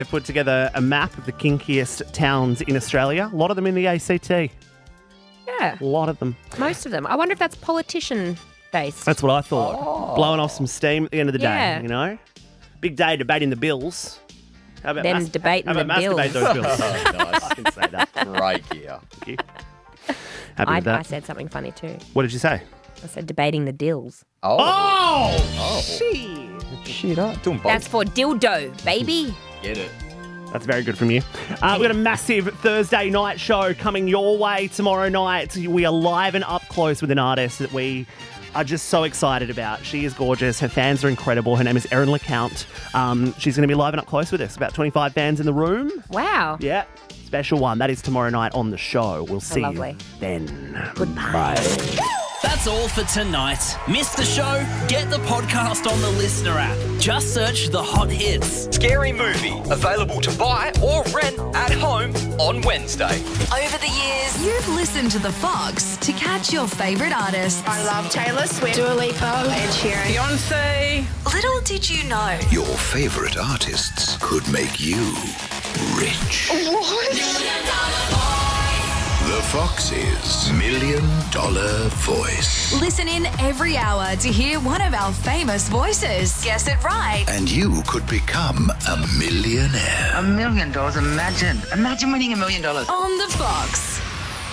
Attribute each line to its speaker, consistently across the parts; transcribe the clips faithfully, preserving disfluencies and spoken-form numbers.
Speaker 1: They've put together a map of the kinkiest towns in Australia. A lot of them in the A C T.
Speaker 2: Yeah.
Speaker 1: A lot of them.
Speaker 2: Most of them. I wonder if that's politician-based.
Speaker 1: That's what I thought. Oh. Blowing off some steam at the end of the
Speaker 2: Yeah.
Speaker 1: day, you know? Big day debating the bills. How about
Speaker 2: Then
Speaker 1: mas-
Speaker 2: debating
Speaker 1: how about
Speaker 2: the bills.
Speaker 1: masturbate those bills?
Speaker 3: Oh, nice.
Speaker 1: I can say that.
Speaker 3: Great gear.
Speaker 1: Thank you. Happy
Speaker 2: I,
Speaker 1: with that.
Speaker 2: I said something funny too.
Speaker 1: What did you say?
Speaker 2: I said debating the dills.
Speaker 3: Oh.
Speaker 1: Oh!
Speaker 3: Oh.
Speaker 1: Shit.
Speaker 3: Shit up. Doing both.
Speaker 2: That's for dildo, baby.
Speaker 3: Get it.
Speaker 1: That's very good from you. Uh, we've got a massive Thursday night show coming your way tomorrow night. We are live and up close with an artist that we are just so excited about. She is gorgeous. Her fans are incredible. Her name is Erin LeCount. Um, she's going to be live and up close with us. About twenty-five fans in the room.
Speaker 2: Wow.
Speaker 1: Yeah. Special one. That is tomorrow night on the show. We'll see
Speaker 2: lovely.
Speaker 1: you then.
Speaker 2: Goodbye.
Speaker 1: Bye.
Speaker 4: That's all for tonight. Missed the show? Get the podcast on the Listener app. Just search The Hot Hits.
Speaker 5: Scary Movie. Available to buy or rent at home on Wednesday.
Speaker 6: Over the years, you've listened to The Fox to catch your favourite artists.
Speaker 7: I love Taylor Swift, Dua Lipa, Ed Sheeran, Beyonce.
Speaker 6: Little did you know,
Speaker 8: your favourite artists could make you rich. The Fox's Million Dollar Voice.
Speaker 6: Listen in every hour to hear one of our famous voices. Guess it right.
Speaker 8: And you could become a millionaire.
Speaker 9: A million dollars, imagine. Imagine winning a million dollars.
Speaker 6: On The Fox.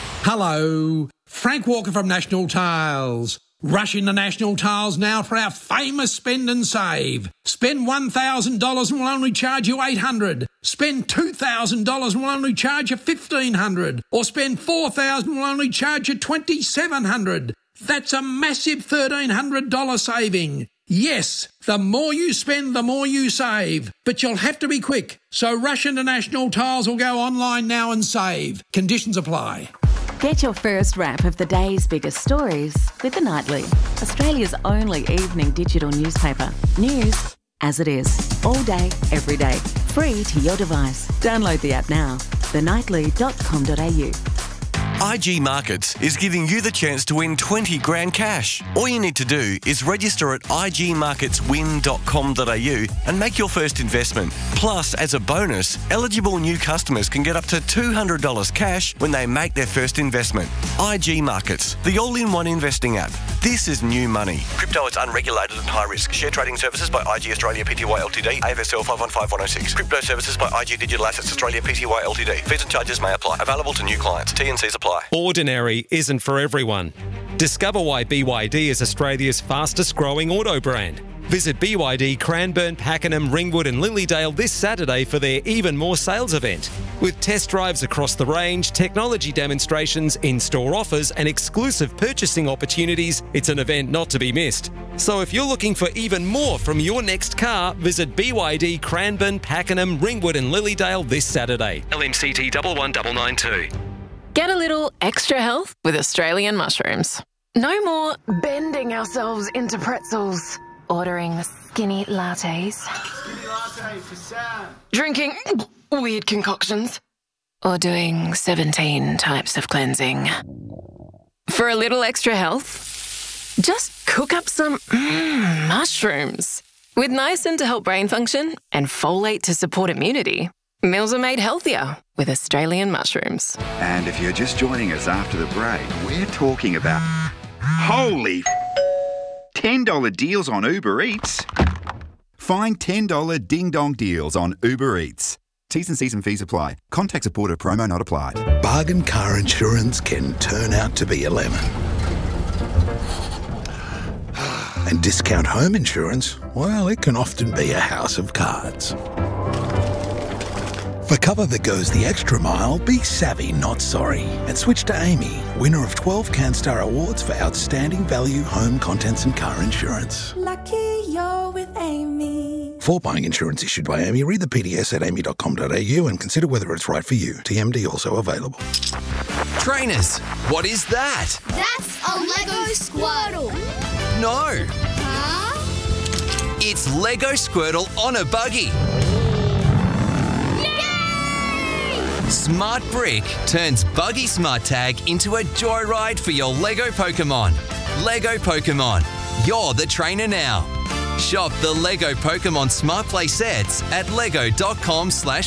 Speaker 10: Hello, Frank Walker from National Tiles. Rush into National Tiles now for our famous spend and save. Spend one thousand dollars and we'll only charge you eight hundred dollars. Spend two thousand dollars and we'll only charge you fifteen hundred dollars. Or spend four thousand dollars and we'll only charge you twenty-seven hundred dollars. That's a massive thirteen hundred dollars saving. Yes, the more you spend, the more you save. But you'll have to be quick. So rush into National Tiles or go online now and save. Conditions apply.
Speaker 11: Get your first wrap of the day's biggest stories with The Nightly, Australia's only evening digital newspaper. News as it is, all day, every day, free to your device. Download the app now, the nightly dot com dot a u.
Speaker 12: I G Markets is giving you the chance to win twenty grand cash. All you need to do is register at i g markets win dot com dot a u and make your first investment. Plus, as a bonus, eligible new customers can get up to two hundred dollars cash when they make their first investment. I G Markets, the all-in-one investing app. This is new money. Crypto is unregulated and high risk. Share trading services by I G Australia Pty Ltd, A F S L five one five one oh six. Crypto services by I G Digital Assets Australia Pty Ltd. Fees and charges may apply. Available to new clients. T and Cs apply.
Speaker 13: Ordinary isn't for everyone. Discover why B Y D is Australia's fastest growing auto brand. Visit B Y D Cranbourne, Pakenham, Ringwood and Lilydale this Saturday for their Even More sales event. With test drives across the range, technology demonstrations, in-store offers and exclusive purchasing opportunities, it's an event not to be missed. So if you're looking for even more from your next car, visit B Y D Cranbourne, Pakenham, Ringwood and Lilydale this Saturday. L M C T one one nine nine two.
Speaker 14: Get a little extra health with Australian mushrooms. No more bending ourselves into pretzels, ordering skinny lattes,
Speaker 15: Skinny latte for Sam.
Speaker 14: drinking weird concoctions, or doing seventeen types of cleansing. For a little extra health, just cook up some mm, mushrooms. With niacin to help brain function and folate to support immunity, meals are made healthier with Australian mushrooms.
Speaker 16: And if you're just joining us after the break, we're talking about holy ten dollar deals on Uber Eats. Find ten dollar ding-dong deals on Uber Eats. T's and C's and fees apply. Contact supported promo not applied.
Speaker 8: Bargain car insurance can turn out to be a lemon. And discount home insurance, well, it can often be a house of cards. For cover that goes the extra mile, be savvy, not sorry. And switch to Amy, winner of twelve CanStar Awards for outstanding value, home contents and car insurance.
Speaker 17: Lucky you're with Amy.
Speaker 8: For buying insurance issued by Amy, read the P D S at amy dot com dot a u and consider whether it's right for you. T M D also available.
Speaker 18: Trainers, what is that?
Speaker 19: That's a Lego Squirtle.
Speaker 18: No.
Speaker 19: Huh?
Speaker 18: It's Lego Squirtle on a buggy. Smart Brick turns Buggy Smart Tag into a joyride for your Lego Pokemon. Lego Pokemon, you're the trainer now. Shop the Lego Pokemon Smart Play sets at lego.com slash